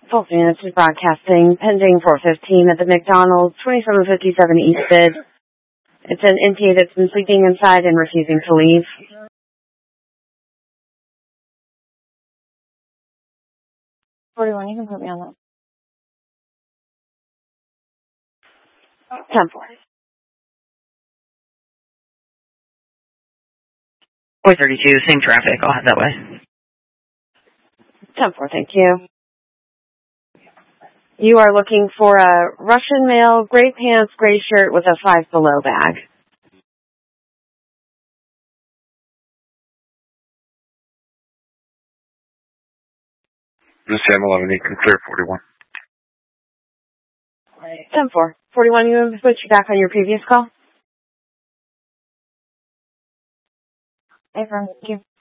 Full units is broadcasting, pending 415 at the McDonald's, 2757 East Bid. It's an NTA that's been sleeping inside and refusing to leave. $41, you can put me on that. 10-4. 432, same traffic. I'll head that way. 10-4, thank you. You are looking for a Russian male, gray pants, gray shirt with a 5 Below bag. This is Sam 11, you can clear 41. 10-4. 41, you want to put you back on your previous call? Hey, thank you.